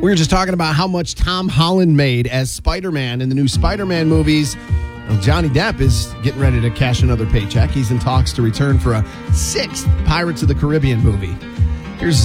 We were just talking about how much Tom Holland made as Spider-Man in the new Spider-Man movies. Well, Johnny Depp is getting ready to cash another paycheck. He's in talks to return for a 6th Pirates of the Caribbean movie. Here's